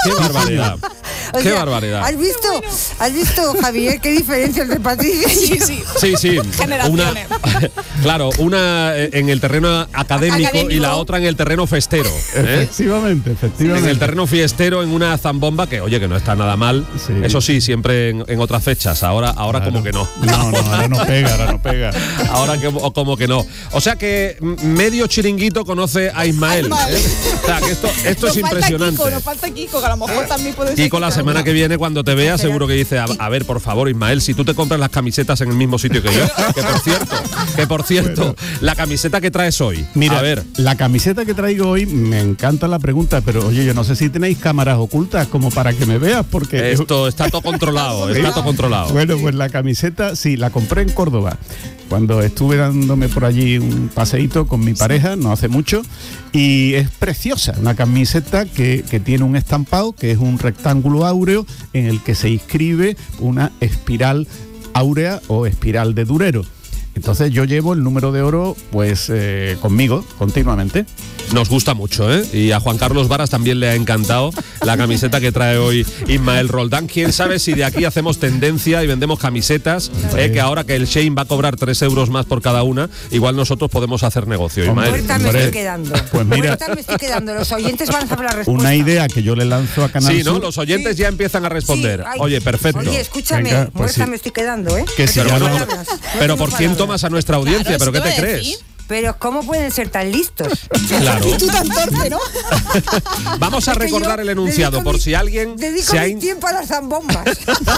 ¡Qué barbaridad! O ¡Qué sea, barbaridad! ¿Has visto, Javier, qué diferencia entre Patricia y yo? Sí. Generaciones. Una en el terreno académico y la otra en el terreno festero. Efectivamente. En el terreno fiestero, en una zambomba que, oye, que no está nada mal. Sí. Eso sí, siempre en otras fechas. Ahora claro. Como que no. No, ahora no pega. Ahora como que no. O sea que medio chiringuito conoce a Ismael. O sea que esto es impresionante. Nos falta Kiko, que a lo mejor también puede ser. Kiko la semana que viene, cuando te vea, seguro que dice, a ver, por favor, Ismael, si tú te compras las camisetas en el mismo sitio que yo, que por cierto, bueno, la camiseta que traes hoy. Mira, a ver. La camiseta que traigo hoy, me encanta la pregunta, pero oye, yo no sé si tenéis cámaras ocultas como para que me veas, porque... Esto está todo controlado, está todo controlado. Bueno, pues la camiseta, sí, la compré en Córdoba, cuando estuve dándome por allí un paseíto con mi pareja, no hace mucho, y es preciosa, una camiseta que tiene un estampado, que es un rectángulo áureo, en el que se inscribe una espiral áurea o espiral de Durero. Entonces yo llevo el número de oro pues conmigo continuamente. Nos gusta mucho, ¿eh? Y a Juan Carlos Varas también le ha encantado la camiseta que trae hoy Ismael Roldán. Quién sabe si de aquí hacemos tendencia y vendemos camisetas, que ahora que el Shein va a cobrar 3 euros más por cada una, igual nosotros podemos hacer negocio, Ismael. Muerta me estoy quedando. Pues mira, muerta me estoy quedando. Los oyentes van a saber la respuesta. Una idea que yo le lanzo a Canal Sur. Sí, ¿no? Sur. Los oyentes ya empiezan a responder. Sí, oye, perfecto. Oye, escúchame, venga, pues muerta sí. me estoy quedando, ¿eh? Que si pero ¿por quién tomas a nuestra audiencia? Claro, ¿Pero qué te decir. crees? Pero ¿cómo pueden ser tan listos? Claro. Y tú tan torpe, ¿no? Vamos a Es que recordar yo el enunciado por si alguien dedico se ha... mi tiempo a las zambombas.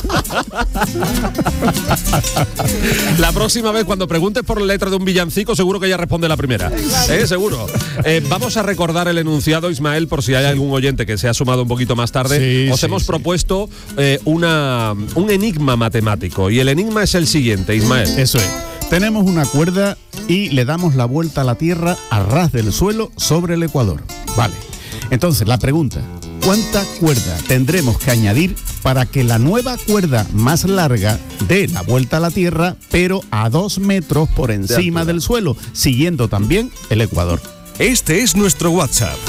La próxima vez cuando preguntes por la letra de un villancico seguro que ella responde la primera. Seguro. Vamos a recordar el enunciado, Ismael, por si hay algún oyente que se ha sumado un poquito más tarde. Os hemos propuesto un enigma matemático y el enigma es el siguiente, Ismael. Eso es. Tenemos una cuerda y le damos la vuelta a la Tierra a ras del suelo sobre el ecuador. Vale. Entonces, la pregunta, ¿cuánta cuerda tendremos que añadir para que la nueva cuerda más larga dé la vuelta a la Tierra, pero a 2 metros por encima del suelo, siguiendo también el ecuador? Este es nuestro WhatsApp,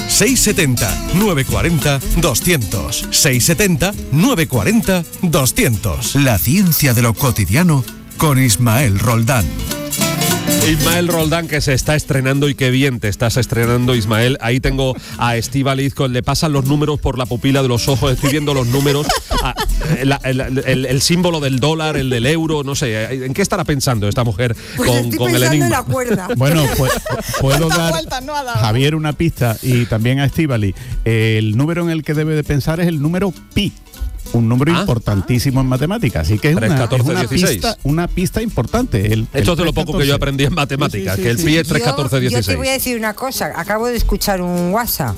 670-940-200. 670-940-200. La ciencia de lo cotidiano con Ismael Roldán. Ismael Roldán, que se está estrenando y qué bien te estás estrenando, Ismael. Ahí tengo a Estíbaliz, le pasan los números por la pupila de los ojos, estoy viendo los números, el símbolo del dólar, el del euro, no sé, ¿en qué estará pensando esta mujer pues con el enigma? En la cuerda. Bueno, pues puedo dar a Javier una pista y también a Estíbaliz. El número en el que debe de pensar es el número pi. Un número importantísimo en matemáticas, así que es 3, 14, una pista importante. Esto es de lo poco que yo aprendí en matemáticas, que el pi es 3, 14, 16. Yo te voy a decir una cosa, acabo de escuchar un WhatsApp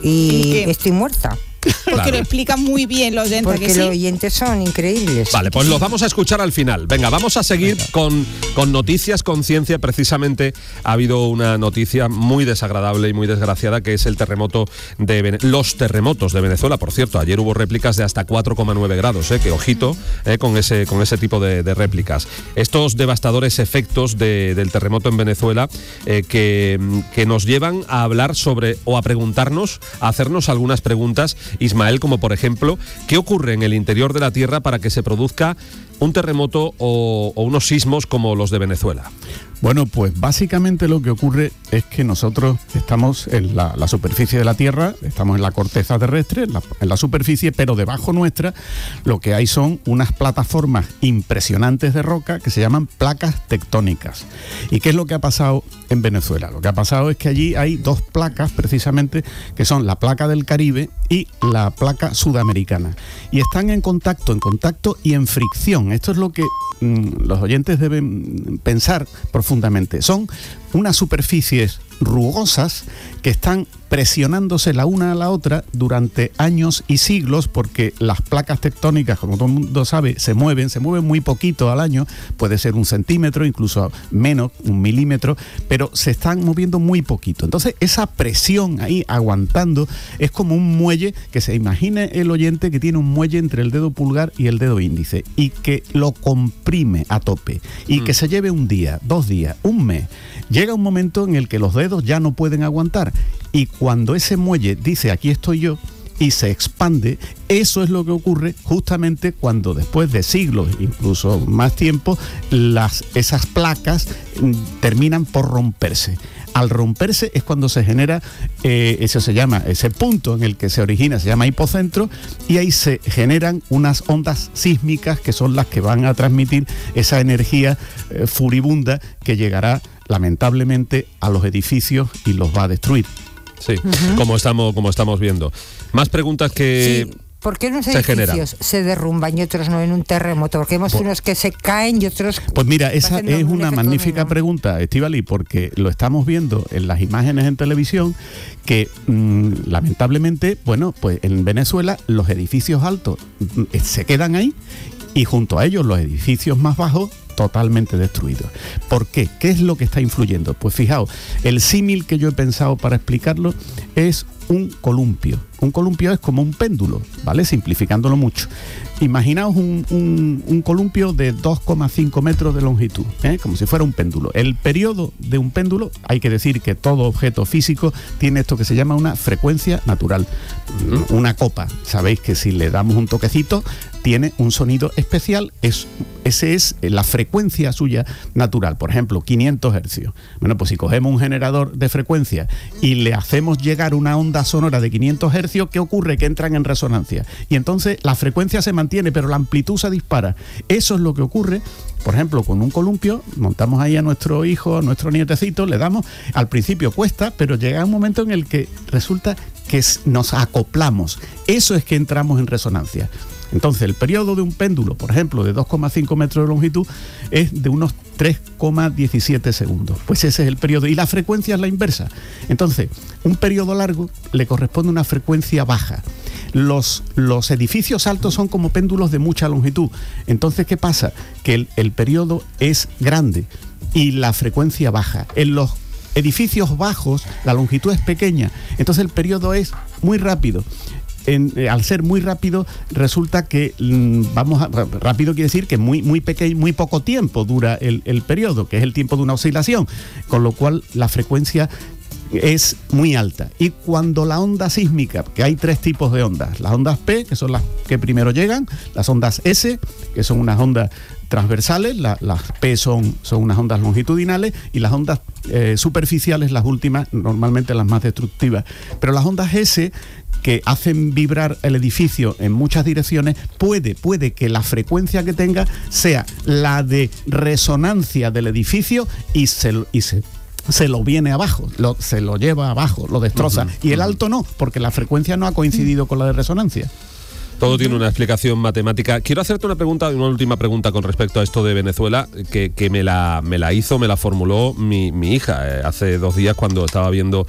y estoy muerta. Porque lo explican muy bien los oyentes. Porque los oyentes son increíbles. Vale, pues los vamos a escuchar al final. Venga, vamos a seguir con noticias con ciencia. Precisamente ha habido una noticia muy desagradable y muy desgraciada, que es el terremoto los terremotos de Venezuela. Por cierto, ayer hubo réplicas de hasta 4,9 grados, que ojito con ese tipo de réplicas. Estos devastadores efectos del terremoto en Venezuela que nos llevan a hablar sobre, o a preguntarnos, a hacernos algunas preguntas, Ismael, como por ejemplo, ¿qué ocurre en el interior de la Tierra para que se produzca un terremoto o unos sismos como los de Venezuela? Bueno, pues básicamente lo que ocurre es que nosotros estamos en la superficie de la Tierra, estamos en la corteza terrestre, en la superficie, pero debajo nuestra lo que hay son unas plataformas impresionantes de roca que se llaman placas tectónicas. ¿Y qué es lo que ha pasado en Venezuela? Lo que ha pasado es que allí hay 2 placas precisamente, que son la placa del Caribe y la placa sudamericana. Y están en contacto y en fricción. Esto es lo que los oyentes deben pensar profundamente. Son unas superficies rugosas que están presionándose la una a la otra durante años y siglos, porque las placas tectónicas, como todo el mundo sabe, se mueven muy poquito al año, puede ser 1 centímetro, incluso menos, 1 milímetro, pero se están moviendo muy poquito. Entonces esa presión ahí aguantando es como un muelle, que se imagine el oyente que tiene un muelle entre el dedo pulgar y el dedo índice y que lo comprime a tope y que se lleve un día, 2 días, un mes. Llega un momento en el que los dedos ya no pueden aguantar, y cuando ese muelle dice aquí estoy yo, y se expande. Eso es lo que ocurre justamente cuando después de siglos, incluso más tiempo, esas placas terminan por romperse. Al romperse es cuando se genera, ese punto en el que se origina, se llama hipocentro, y ahí se generan unas ondas sísmicas que son las que van a transmitir esa energía furibunda que llegará lamentablemente a los edificios y los va a destruir. Sí, como estamos viendo. Más preguntas que... Sí. ¿Por qué unos se edificios se derrumban y otros no en un terremoto? Porque vemos unos que se caen y otros... Pues mira, esa es una magnífica pregunta, Estíbaliz, porque lo estamos viendo en las imágenes en televisión que lamentablemente, bueno, pues en Venezuela los edificios altos se quedan ahí y junto a ellos los edificios más bajos totalmente destruidos. ¿Por qué? ¿Qué es lo que está influyendo? Pues fijaos, el símil que yo he pensado para explicarlo es un columpio. Un columpio es como un péndulo, ¿vale? Simplificándolo mucho. Imaginaos un columpio de 2,5 metros de longitud, como si fuera un péndulo. El periodo de un péndulo, hay que decir que todo objeto físico tiene esto que se llama una frecuencia natural. Una copa, sabéis que si le damos un toquecito, tiene un sonido especial, ese es la frecuencia suya natural, por ejemplo, 500 hercios. Bueno, pues si cogemos un generador de frecuencia y le hacemos llegar una onda sonora de 500 hercios, ¿qué ocurre? Que entran en resonancia. Y entonces la frecuencia se mantiene, pero la amplitud se dispara. Eso es lo que ocurre, por ejemplo, con un columpio. Montamos ahí a nuestro hijo, a nuestro nietecito, le damos, al principio cuesta, pero llega un momento en el que resulta que nos acoplamos. Eso es que entramos en resonancia. Entonces, el periodo de un péndulo, por ejemplo, de 2,5 metros de longitud, es de unos 3,17 segundos. Pues ese es el periodo. Y la frecuencia es la inversa. Entonces, un periodo largo le corresponde una frecuencia baja. Los edificios altos son como péndulos de mucha longitud. Entonces, ¿qué pasa? Que el periodo es grande y la frecuencia baja. En los edificios bajos, la longitud es pequeña. Entonces, el periodo es muy rápido. Al ser muy rápido, resulta que rápido quiere decir que muy pequeño, muy poco tiempo dura el periodo, que es el tiempo de una oscilación, con lo cual la frecuencia es muy alta. Y cuando la onda sísmica, que hay tres tipos de ondas, las ondas P, que son las que primero llegan, las ondas S, que son unas ondas transversales, las P son unas ondas longitudinales, y las ondas superficiales, las últimas, normalmente las más destructivas. Pero las ondas S, que hacen vibrar el edificio en muchas direcciones, puede que la frecuencia que tenga sea la de resonancia del edificio y se lo viene abajo, se lo lleva abajo, lo destroza. Y el alto no, porque la frecuencia no ha coincidido con la de resonancia. Todo tiene una explicación matemática. Quiero hacerte una última pregunta con respecto a esto de Venezuela, que me la formuló mi hija hace 2 días cuando estaba viendo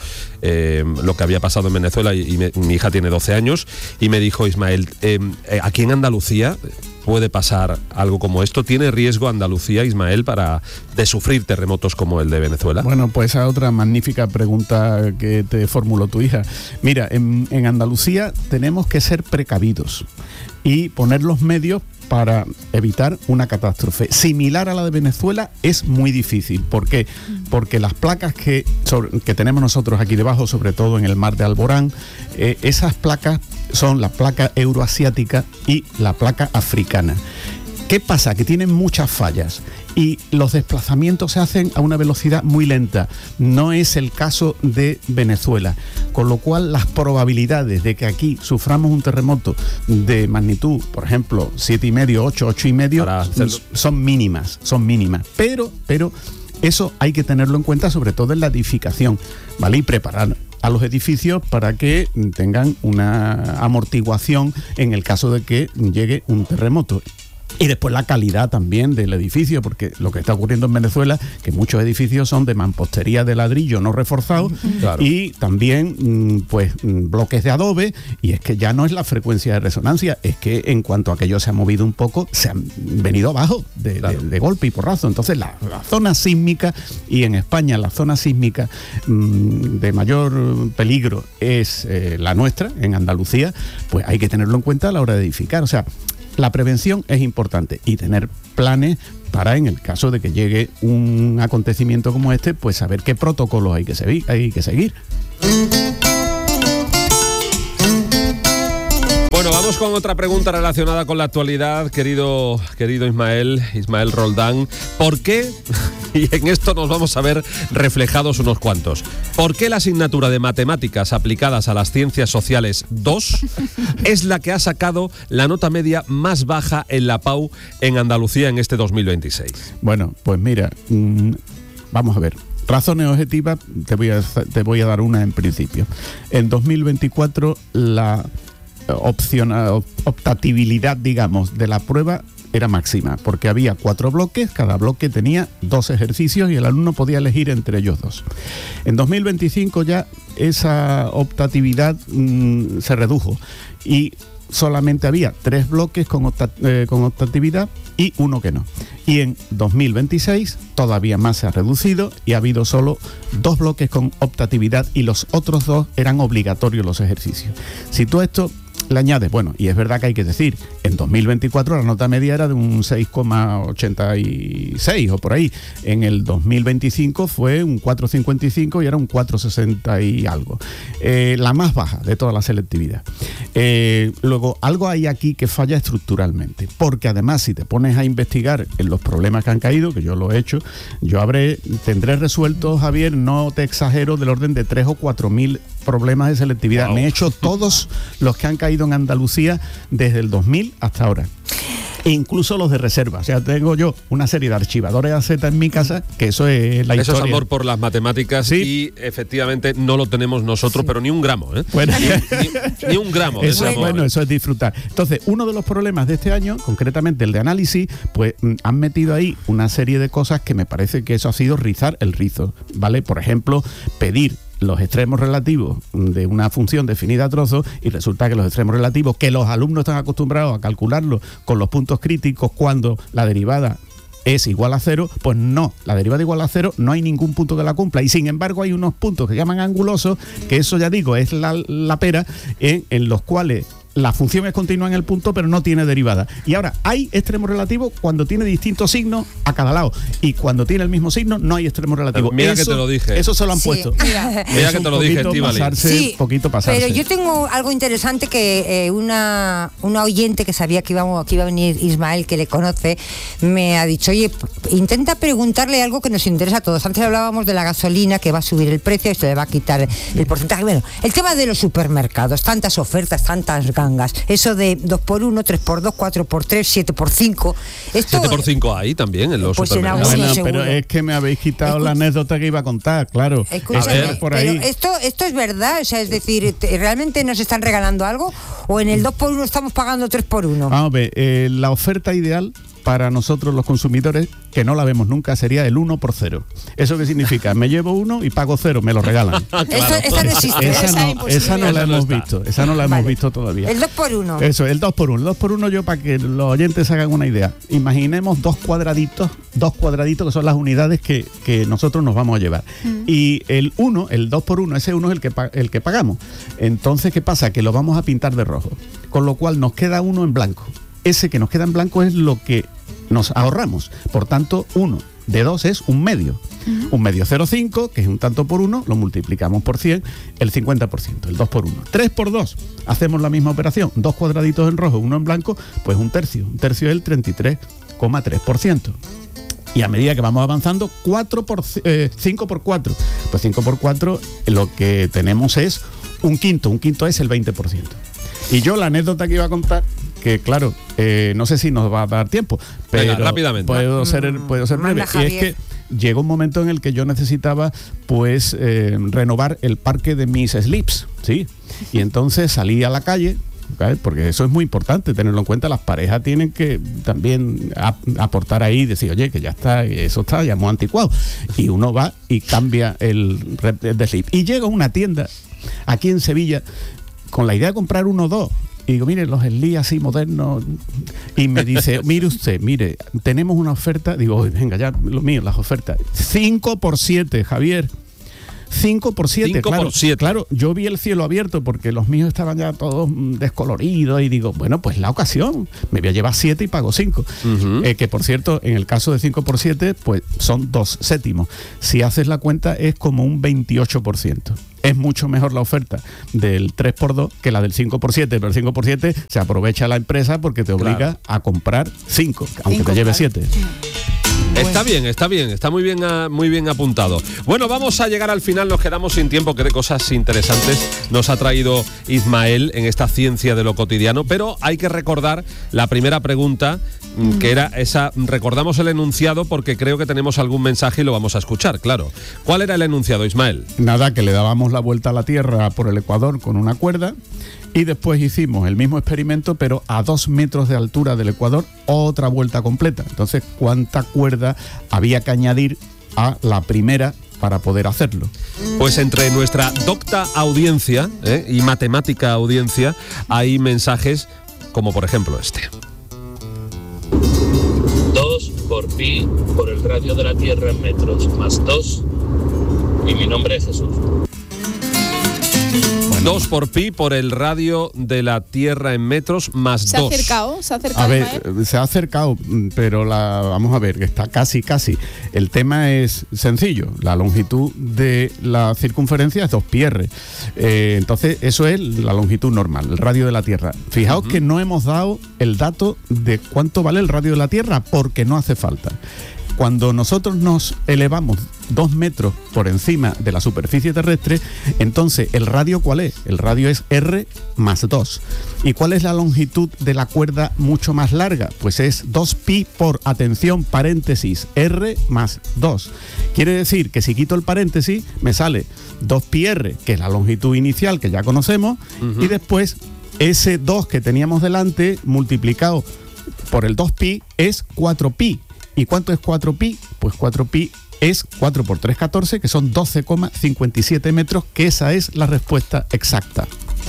lo que había pasado en Venezuela, y mi hija tiene 12 años, y me dijo: Ismael, aquí en Andalucía puede pasar algo como esto. ¿Tiene riesgo Andalucía, Ismael, de sufrir terremotos como el de Venezuela? Bueno, pues esa otra magnífica pregunta que te formuló tu hija. Mira, en Andalucía tenemos que ser precavidos y poner los medios para evitar una catástrofe. Similar a la de Venezuela es muy difícil. ¿Por qué? Porque las placas que tenemos nosotros aquí debajo, sobre todo en el mar de Alborán, esas placas son la placa euroasiática y la placa africana. ¿Qué pasa? Que tienen muchas fallas y los desplazamientos se hacen a una velocidad muy lenta. No es el caso de Venezuela, con lo cual las probabilidades de que aquí suframos un terremoto de magnitud, por ejemplo, 7,5, 8,5, son mínimas. Pero eso hay que tenerlo en cuenta, sobre todo en la edificación, ¿vale? Y preparar a los edificios para que tengan una amortiguación en el caso de que llegue un terremoto. Y después la calidad también del edificio, porque lo que está ocurriendo en Venezuela, que muchos edificios son de mampostería de ladrillo no reforzado, claro, y también bloques de adobe, y es que ya no es la frecuencia de resonancia, es que en cuanto aquello se ha movido un poco, se han venido abajo de golpe y porrazo. Entonces la zona sísmica, y en España la zona sísmica de mayor peligro es la nuestra, en Andalucía, pues hay que tenerlo en cuenta a la hora de edificar. O sea, la prevención es importante y tener planes para, en el caso de que llegue un acontecimiento como este, pues saber qué protocolos hay que seguir. Bueno, vamos con otra pregunta relacionada con la actualidad, querido Ismael Roldán. ¿Por qué? Y en esto nos vamos a ver reflejados unos cuantos. ¿Por qué la asignatura de matemáticas aplicadas a las ciencias sociales 2 es la que ha sacado la nota media más baja en la PAU en Andalucía en este 2026? Bueno, pues mira, vamos a ver. Razones objetivas, te voy a dar una en principio. En 2024 la optatividad, digamos, de la prueba era máxima, porque había 4 bloques, cada bloque tenía 2 ejercicios y el alumno podía elegir entre ellos 2. En 2025 ya esa optatividad se redujo y solamente había 3 bloques con optatividad y 1 que no. Y en 2026 todavía más se ha reducido y ha habido solo 2 bloques con optatividad y los otros 2 eran obligatorios los ejercicios. Si tú esto le añades, bueno, y es verdad que hay que decir, en 2024 la nota media era de un 6,86 o por ahí. En el 2025 fue un 4,55 y era un 4,60 y algo. La más baja de toda la selectividad. Luego, algo hay aquí que falla estructuralmente, porque además si te pones a investigar en los problemas que han caído, que yo lo he hecho, tendré resueltos, Javier, no te exagero, del orden de 3 o 4 mil problemas de selectividad. Wow. Me he hecho todos los que han caído en Andalucía desde el 2000 hasta ahora. E incluso los de reserva. O sea, tengo yo una serie de archivadores AZ en mi casa, que eso es la historia. Eso es amor por las matemáticas, sí. Y efectivamente no lo tenemos nosotros, sí. Pero ni un gramo, ¿eh? Bueno. Ni un gramo. Eso es bueno, eso es disfrutar. Entonces, uno de los problemas de este año, concretamente el de análisis, pues han metido ahí una serie de cosas que me parece que eso ha sido rizar el rizo, ¿vale? Por ejemplo, pedir los extremos relativos de una función definida a trozos y resulta que los extremos relativos, que los alumnos están acostumbrados a calcularlo con los puntos críticos cuando la derivada es igual a 0, pues no, la derivada igual a 0 no hay ningún punto que la cumpla y sin embargo hay unos puntos que llaman angulosos, que eso ya digo es la pera, en los cuales la función es continua en el punto, pero no tiene derivada. Y ahora, hay extremo relativo cuando tiene distintos signos a cada lado. Y cuando tiene el mismo signo, no hay extremo relativo. Mira eso, que te lo dije. Eso se lo han puesto. Mira que te lo dije, Estíbaliz. Sí, poquito pasarse. Pero yo tengo algo interesante que una oyente que sabía que iba a venir Ismael, que le conoce, me ha dicho, oye, intenta preguntarle algo que nos interesa a todos. Antes hablábamos de la gasolina, que va a subir el precio y se le va a quitar el porcentaje. Bueno, el tema de los supermercados, tantas ofertas, tantas eso de 2x1, 3x2, 4x3, 7x5. 7x5 hay también en los supermercados. Bueno, pero es que me habéis quitado la anécdota que iba a contar, claro. Escúchame, por ahí. Pero esto es verdad, o sea, es decir, ¿realmente nos están regalando algo? ¿O en el 2x1 estamos pagando 3x1? Vamos a ver, la oferta ideal para nosotros los consumidores, que no la vemos nunca, sería el 1 por 0. ¿Eso qué significa? Me llevo 1 y pago 0, me lo regalan. Claro. Esa no existe. Esa no la hemos visto. Esa no la hemos visto todavía. El 2 por 1. Eso, el 2 por 1. El 2 por 1 yo, para que los oyentes hagan una idea. Imaginemos dos cuadraditos que son las unidades que nosotros nos vamos a llevar. Y el 1, el 2 por 1, ese 1 es el que pagamos. Entonces, ¿qué pasa? Que lo vamos a pintar de rojo. Con lo cual nos queda 1 en blanco. Ese que nos queda en blanco es lo que nos ahorramos. Por tanto, 1 de 2 es un medio. Un medio 0,5, que es un tanto por 1, lo multiplicamos por 100, el 50%, el 2 por 1. 3 por 2, hacemos la misma operación. 2 cuadraditos en rojo, 1 en blanco, pues un tercio. Un tercio es el 33,3%. Y a medida que vamos avanzando, 5 por 4. Pues 5 por 4 lo que tenemos es un quinto. Un quinto es el 20%. Y yo la anécdota que iba a contar, que claro, no sé si nos va a dar tiempo, pero venga, rápidamente. Puedo ser breve. Y es que llegó un momento en el que yo necesitaba pues renovar el parque de mis slips, ¿sí? Y entonces salí a la calle, ¿sabes? Porque eso es muy importante tenerlo en cuenta. Las parejas tienen que también aportar ahí y decir, oye, que ya está, eso está ya muy anticuado. Y uno va y cambia el de slip. Y llega a una tienda aquí en Sevilla con la idea de comprar 1 o 2. Y digo, mire, los slips así modernos. Y me dice, mire usted, tenemos una oferta. Digo, venga, ya, lo mío, las ofertas. 5 por 7, Javier. 5 por 7. 5 claro, por 7. Claro, yo vi el cielo abierto porque los míos estaban ya todos descoloridos y digo, bueno, pues la ocasión, me voy a llevar 7 y pago 5. Que por cierto, en el caso de 5 por 7, pues son 2 céntimos. Si haces la cuenta es como un 28%. Es mucho mejor la oferta del 3x2 que la del 5x7, pero el 5x7 se aprovecha la empresa porque te obliga a comprar 5, aunque te lleve 7. Está bien, está muy bien apuntado. Bueno, vamos a llegar al final, nos quedamos sin tiempo, que de cosas interesantes nos ha traído Ismael en esta ciencia de lo cotidiano, pero hay que recordar la primera pregunta, que era esa. Recordamos el enunciado porque creo que tenemos algún mensaje y lo vamos a escuchar, claro. ¿Cuál era el enunciado, Ismael? Nada, que le dábamos la vuelta a la Tierra por el Ecuador con una cuerda y después hicimos el mismo experimento, pero a 2 metros de altura del Ecuador, otra vuelta completa. Entonces, ¿cuánta cuerda había que añadir a la primera para poder hacerlo? Pues entre nuestra docta audiencia y matemática audiencia hay mensajes como por ejemplo este. 2 por pi por el radio de la Tierra en metros, más 2, y mi nombre es Jesús. 2 por pi por el radio de la Tierra en metros, más 2. ¿Se ha acercado? A ver, Ismael? se ha acercado, pero vamos a ver, que está casi. El tema es sencillo. La longitud de la circunferencia es 2πr. Entonces, eso es la longitud normal, el radio de la Tierra. Fijaos que no hemos dado el dato de cuánto vale el radio de la Tierra, porque no hace falta. Cuando nosotros nos elevamos 2 metros por encima de la superficie terrestre, entonces ¿el radio cuál es? El radio es R más 2. ¿Y cuál es la longitud de la cuerda mucho más larga? Pues es 2pi por, atención, paréntesis, R más 2. Quiere decir que si quito el paréntesis, me sale 2πr, que es la longitud inicial que ya conocemos, y después ese 2 que teníamos delante multiplicado por el 2pi es 4pi. ¿Y cuánto es 4pi? Pues 4pi es 4 por 3, 14, que son 12,57 metros, que esa es la respuesta exacta.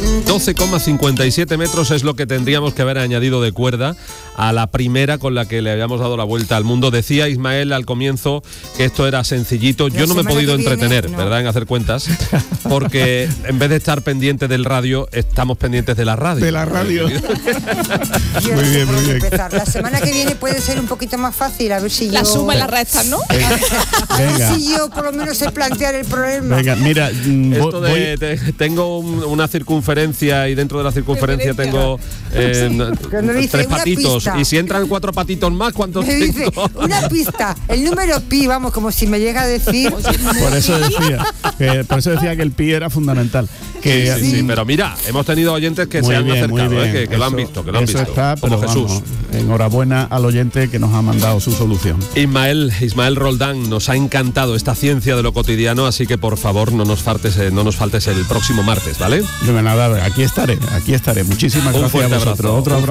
12,57 metros es lo que tendríamos que haber añadido de cuerda a la primera con la que le habíamos dado la vuelta al mundo. Decía Ismael al comienzo que esto era sencillito. Yo no me he podido entretener, ¿verdad?, en hacer cuentas, porque en vez de estar pendiente del radio, estamos pendientes de la radio. De la radio. Muy bien, muy bien. La semana que viene puede ser un poquito más fácil, a ver si La yo... suma y las restas, ¿no? A ver si yo por lo menos sé plantear el problema. Venga, mira, esto tengo una circunferencia y dentro de la circunferencia tengo 3 patitos. Y si entran 4 patitos más, ¿cuántos me dice, tengo? una pista, el número pi, vamos, como si me llega a decir. Por eso decía que el pi era fundamental. Sí, pero mira, hemos tenido oyentes que se han acercado, que lo han visto, Eso está, como pero Jesús. Vamos, enhorabuena al oyente que nos ha mandado su solución. Ismael Roldán, nos ha encantado esta ciencia de lo cotidiano, así que por favor no nos faltes el próximo martes, ¿vale? No, nada, aquí estaré. Muchísimas gracias a vosotros. Otro abrazo.